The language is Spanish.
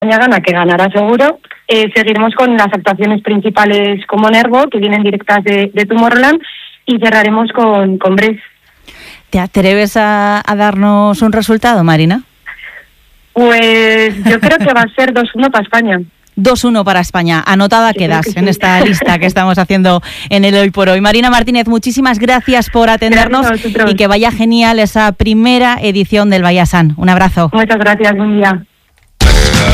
Gana, que ganará seguro. Seguiremos con las actuaciones principales como Nervo, que vienen directas de Tomorrowland, y cerraremos con Bress. ¿Te atreves a darnos un resultado, Marina? Pues yo creo que va a ser 2-1 para España. 2-1 para España. Anotada quedas en esta lista que estamos haciendo en el Hoy por Hoy. Marina Martínez, muchísimas gracias por atendernos y que vaya genial esa primera edición del Bayasan. Un abrazo. Muchas gracias, buen día.